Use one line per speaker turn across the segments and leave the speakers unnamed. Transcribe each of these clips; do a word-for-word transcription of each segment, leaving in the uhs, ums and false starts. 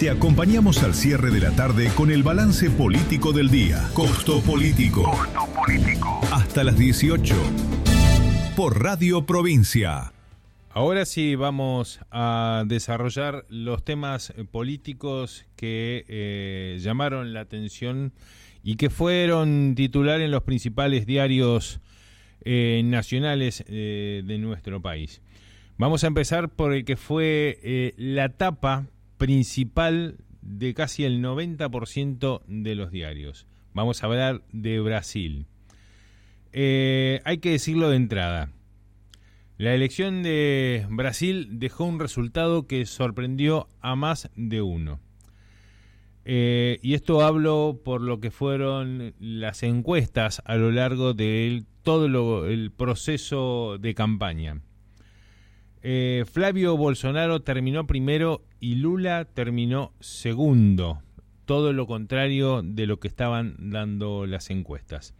Te acompañamos al cierre de la tarde con el balance político del día. Costo político. Costo político. Hasta las dieciocho. Por Radio Provincia.
Ahora sí vamos a desarrollar los temas políticos que eh, llamaron la atención y que fueron titular en los principales diarios eh, nacionales eh, de nuestro país. Vamos a empezar por el que fue eh, la tapa principal de casi el noventa por ciento de los diarios. Vamos a hablar de Brasil. Eh, hay que decirlo de entrada. La elección de Brasil dejó un resultado que sorprendió a más de uno. Eh, y esto hablo por lo que fueron las encuestas a lo largo de todo lo, el proceso de campaña. Eh, Flavio Bolsonaro terminó primero y Lula terminó segundo. Todo lo contrario de lo que estaban dando las encuestas.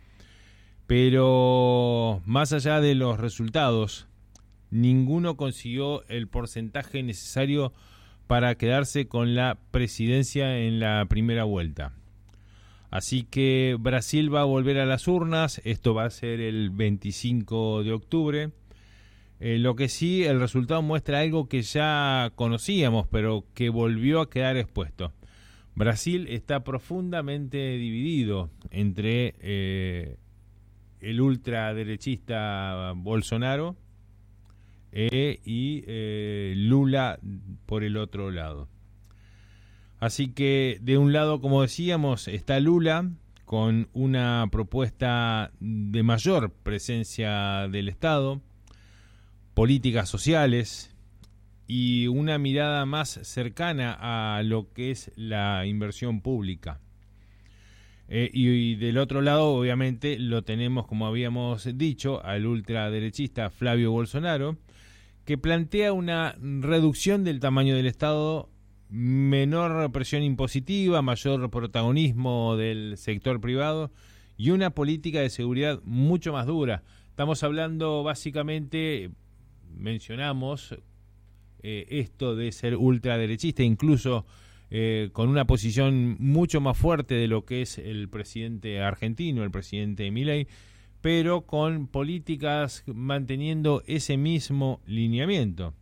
Pero más allá de los resultados, ninguno consiguió el porcentaje necesario para quedarse con la presidencia en la primera vuelta. Así que Brasil va a volver a las urnas. Esto va a ser el veinticinco de octubre. Eh, lo que sí, el resultado muestra algo que ya conocíamos, pero que volvió a quedar expuesto. Brasil está profundamente dividido entre eh, el ultraderechista Bolsonaro eh, y eh, Lula por el otro lado. Así que de un lado, como decíamos, está Lula con una propuesta de mayor presencia del Estado, políticas sociales y una mirada más cercana a lo que es la inversión pública. Eh, y, y del otro lado, obviamente, lo tenemos, como habíamos dicho, al ultraderechista Flavio Bolsonaro, que plantea una reducción del tamaño del Estado, menor presión impositiva, mayor protagonismo del sector privado y una política de seguridad mucho más dura. Estamos hablando básicamente, mencionamos eh, esto de ser ultraderechista, incluso eh, con una posición mucho más fuerte de lo que es el presidente argentino, el presidente Milei, pero con políticas manteniendo ese mismo lineamiento.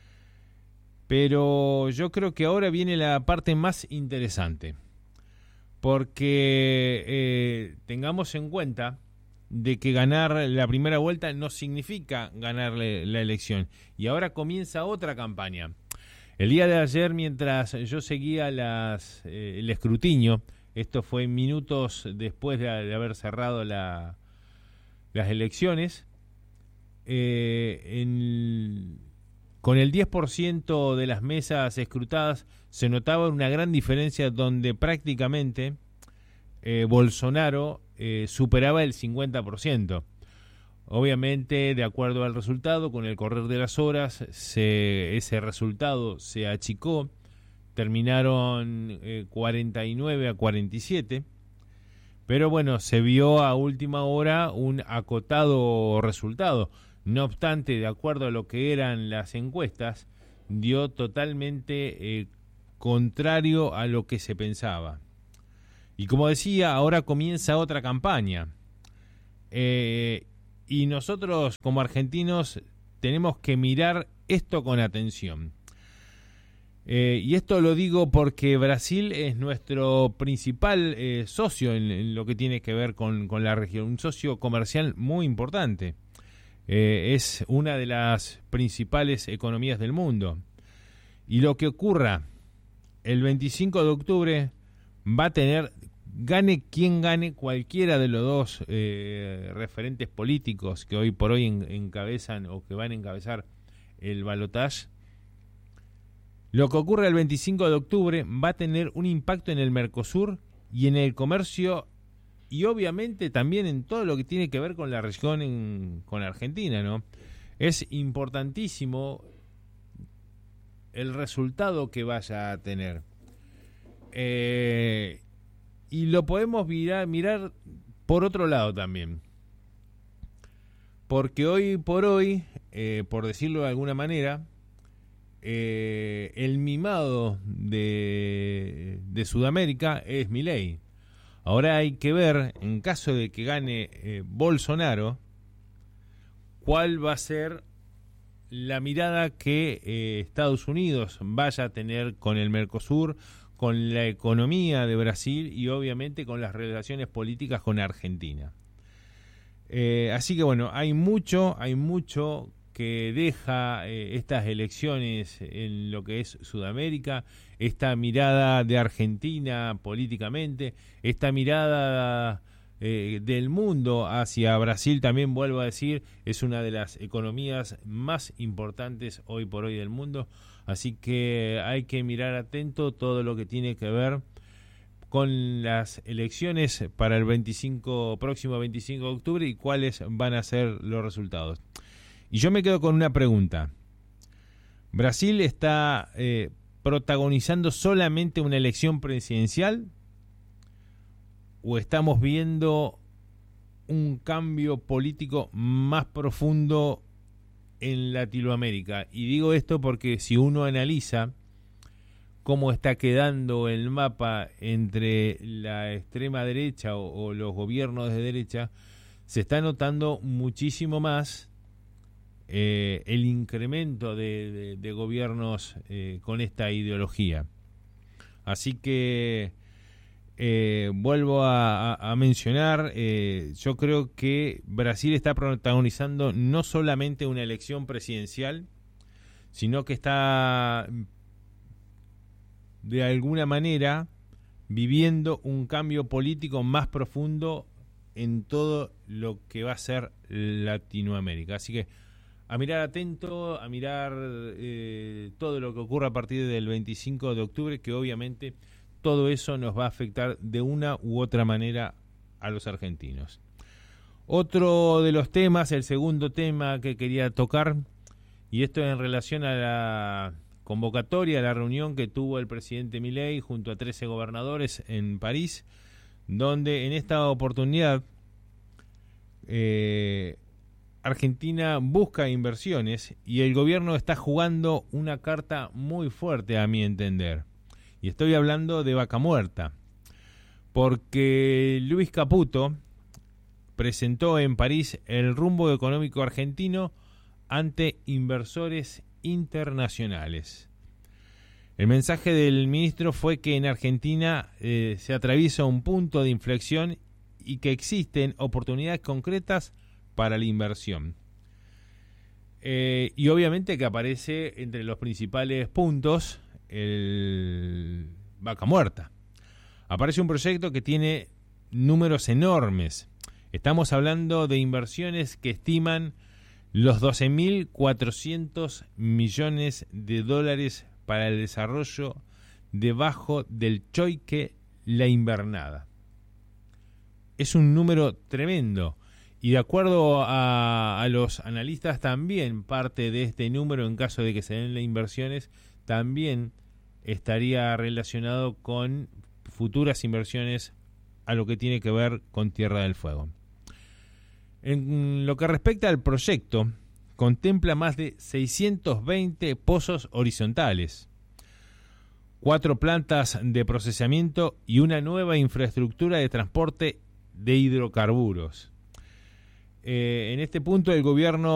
Pero yo creo que ahora viene la parte más interesante, porque eh, tengamos en cuenta de que ganar la primera vuelta no significa ganar la elección. Y ahora comienza otra campaña. El día de ayer, mientras yo seguía las, eh, el escrutinio, esto fue minutos después de, de haber cerrado la, las elecciones, eh, en, con el diez por ciento de las mesas escrutadas se notaba una gran diferencia donde prácticamente eh, Bolsonaro eh, superaba el cincuenta por ciento. Obviamente, de acuerdo al resultado, con el correr de las horas, se, ese resultado se achicó, terminaron eh, cuarenta y nueve a cuarenta y siete, pero bueno, se vio a última hora un acotado resultado. No obstante, de acuerdo a lo que eran las encuestas, dio totalmente eh, contrario a lo que se pensaba. Y como decía, ahora comienza otra campaña. Eh, y nosotros, como argentinos, tenemos que mirar esto con atención. Eh, y esto lo digo porque Brasil es nuestro principal eh, socio en, en lo que tiene que ver con, con la región, un socio comercial muy importante. Eh, es una de las principales economías del mundo. Y lo que ocurra el veinticinco de octubre va a tener, gane quien gane, cualquiera de los dos eh, referentes políticos que hoy por hoy en, encabezan o que van a encabezar el balotaje. Lo que ocurre el veinticinco de octubre va a tener un impacto en el Mercosur y en el comercio y obviamente también en todo lo que tiene que ver con la región, en, con Argentina, ¿no? Es importantísimo el resultado que vaya a tener. Eh, y lo podemos mirar, mirar por otro lado también. Porque hoy por hoy, eh, por decirlo de alguna manera, Eh, el mimado de, de Sudamérica es Milei. Ahora hay que ver, en caso de que gane eh, Bolsonaro, cuál va a ser la mirada que eh, Estados Unidos vaya a tener con el Mercosur, con la economía de Brasil y obviamente con las relaciones políticas con Argentina. Eh, así que bueno, hay mucho, hay mucho que deja eh, estas elecciones en lo que es Sudamérica, esta mirada de Argentina políticamente, esta mirada eh, del mundo hacia Brasil, también vuelvo a decir, es una de las economías más importantes hoy por hoy del mundo, así que hay que mirar atento todo lo que tiene que ver con las elecciones para el veinticinco, próximo veinticinco de octubre y cuáles van a ser los resultados. Y yo me quedo con una pregunta. ¿Brasil está eh, protagonizando solamente una elección presidencial o estamos viendo un cambio político más profundo en Latinoamérica? Y digo esto porque si uno analiza cómo está quedando el mapa entre la extrema derecha o, o los gobiernos de derecha, se está notando muchísimo más eh, el incremento de, de, de gobiernos eh, con esta ideología. Así que eh, vuelvo a, a, a mencionar, eh, yo creo que Brasil está protagonizando no solamente una elección presidencial, sino que está de alguna manera viviendo un cambio político más profundo en todo lo que va a ser Latinoamérica. Así que a mirar atento, a mirar eh, todo lo que ocurra a partir del veinticinco de octubre, que obviamente todo eso nos va a afectar de una u otra manera a los argentinos. Otro de los temas, el segundo tema que quería tocar, y esto en relación a la convocatoria, a la reunión que tuvo el presidente Milei junto a trece gobernadores en París, donde en esta oportunidad eh, Argentina busca inversiones y el gobierno está jugando una carta muy fuerte a mi entender. Y estoy hablando de Vaca Muerta, porque Luis Caputo presentó en París el rumbo económico argentino ante inversores internacionales. El mensaje del ministro fue que en Argentina eh, se atraviesa un punto de inflexión y que existen oportunidades concretas para la inversión. Eh, y obviamente que aparece entre los principales puntos el Vaca Muerta. Aparece un proyecto que tiene números enormes. Estamos hablando de inversiones que estiman los doce mil cuatrocientos millones de dólares para el desarrollo debajo del Choique La Invernada. Es un número tremendo y de acuerdo a, a los analistas también parte de este número, en caso de que se den las inversiones, también estaría relacionado con futuras inversiones a lo que tiene que ver con Tierra del Fuego. En lo que respecta al proyecto, contempla más de seiscientos veinte pozos horizontales, cuatro plantas de procesamiento y una nueva infraestructura de transporte de hidrocarburos. Eh, en este punto el gobierno